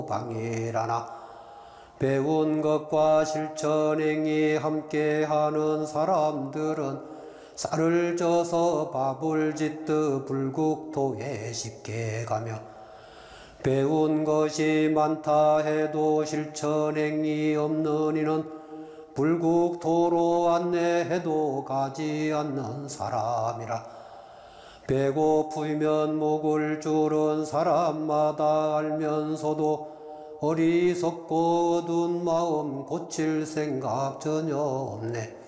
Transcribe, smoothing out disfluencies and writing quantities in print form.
방일하나 배운 것과 실천행이 함께하는 사람들은 쌀을 쪄서 밥을 짓듯 불국토에 쉽게 가며 배운 것이 많다 해도 실천행이 없는 이는 불국토로 안내해도 가지 않는 사람이라. 배고프면 먹을 줄은 사람마다 알면서도 어리석고 어두운 마음 고칠 생각 전혀 없네.